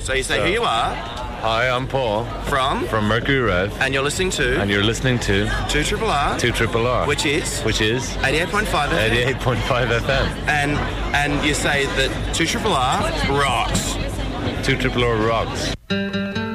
So you say who you are. Hi, I'm Paul. From Mercury Rev. And you're listening to? And you're listening to? 2RRR. 2RRR. Which is? 88.5 FM. 88.5 FM. And you say that 2RRR rocks. 2RRR rocks.